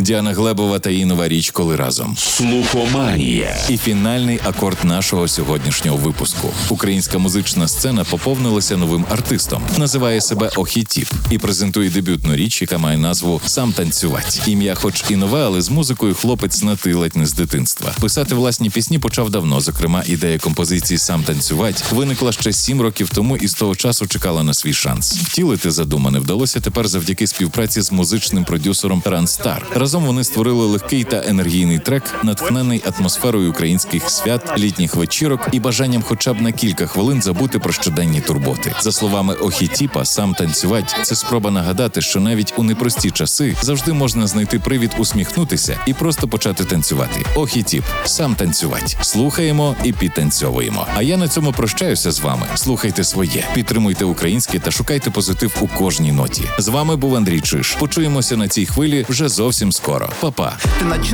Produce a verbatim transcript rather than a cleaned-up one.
Діана Глебова та її нова річ «Коли разом». Слухоманія. І фінальний акорд нашого сьогоднішнього випуску. Українська музична сцена поповнилася новим артистом. Називає себе Охітіп і презентує дебютну річ, яка має назву «Сам танцювать». Ім'я хоч і нове, але з музикою хлопець знати ледь не з дитинства. Писати власні пісні почав давно. Зокрема, ідея композиції «Сам танцювать» виникла ще сім років тому і з того часу чекала на свій шанс. Втілити задумане вдалося тепер завдяки співпраці з музичним продюсером Ран Стар. Разом вони створили легкий та енергійний трек, натхнений атмосферою українських свят, літніх вечірок і бажанням хоча б на кілька хвилин забути про щоденні турботи. За словами Охітіпа, «Сам танцювать» – це спроба нагадати, що навіть у непрості часи завжди можна знайти привід усміхнутися і просто почати танцювати. Охітіп, «Сам танцювать». Слухаємо і підтанцьовуємо. А я на цьому прощаюся з вами. Слухайте своє, підтримуйте українське та шукайте позитив у кожній ноті. З вами був Андрій Чиш. Почуємося на цій хвилі вже зовсім скоро. Па-па. Ти наче